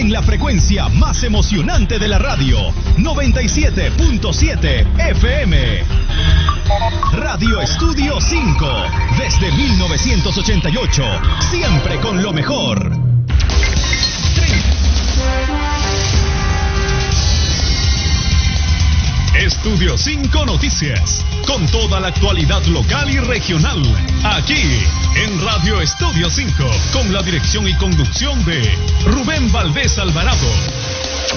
en la frecuencia más emocionante de la radio, 97.7 FM. Radio Estudio 5, desde 1988, siempre con lo mejor. Estudio 5 Noticias, con toda la actualidad local y regional, aquí en Radio Estudio 5, con la dirección y conducción de Rubén Valdés Alvarado.